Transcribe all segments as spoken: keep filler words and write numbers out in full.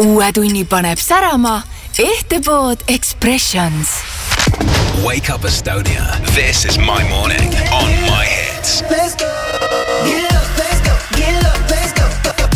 Uue tunni paneb särama Ehtepood Expressions. Wake up Estonia. This is my morning on my hits. Let's go. Get up, let's go. Get up, let's go.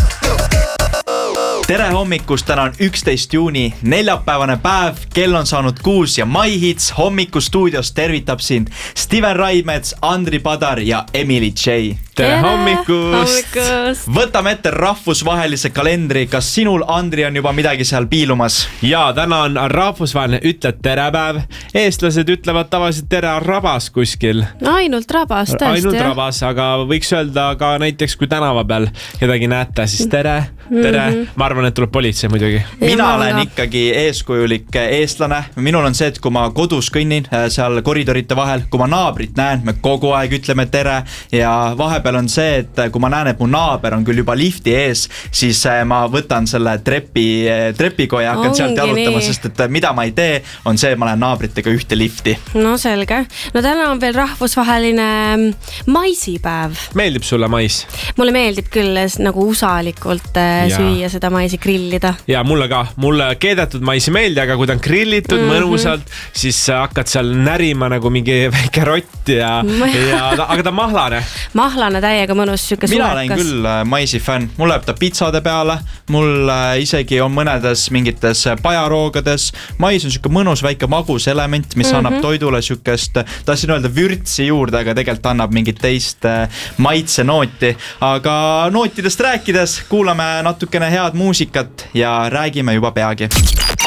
Tere hommikust, täna on üksteist juuni, neljapäevane päev, kell on saanud kuus ja My Hits hommikustuudios tervitab sind Steven Raimets, Andri Padar ja Emily J. Tere hommikust! Võtame ette rahvusvahelise kalendri. Kas sinul, Andri, on juba midagi seal piilumas? Jaa, täna on rahvusvaheline ütled terepäev. Eestlased ütlevad tavaliselt tere rabas kuskil. Ainult rabas, tõesti. Ainult rabas, aga võiks öelda ka näiteks, kui tänava peal kedagi näete, siis tere, tere. Mm-hmm. Ma arvan, et tuleb politsei muidugi. Mina olen ikkagi eeskujulik eestlane. Minul on see, et kui ma kodus kõnnin seal koridorite vahel, kui ma naabrit näen, me kogu aeg ütleme tere ja vahepeal on see, et kui ma näen, et mu naaber on küll juba lifti ees, siis ma võtan selle trepi, trepikoja ja hakkan Ongi sealt jalutama, nii. sest et mida ma ei tee, on see, et ma lähen naabritega ühte lifti. No selge. No täna on veel rahvusvaheline maisipäev. Meeldib sulle mais? Mulle meeldib küll nagu usalikult ja. süüa seda maisi, grillida. Ja mulle ka. Mulle keedetud maisi meeldi, aga kui ta on grillitud mm-hmm. mõnusalt, siis hakkad seal närima nagu mingi väike rott ja, ja aga ta mahlane. Mahlane täiega mõnus, süke Mina sulekas. olen küll maisi fänn. Mul läheb ta pitsade peale, mul isegi on mõnedes mingites pajaroogades. Mais on süke mõnus väike magus element, mis mm-hmm. annab toidule sükest, tahtsin öelda vürtsi juurde, aga tegelikult annab mingit teist maitse nooti. Aga nootidest rääkides kuulame natukene head muusikat ja räägime juba peagi.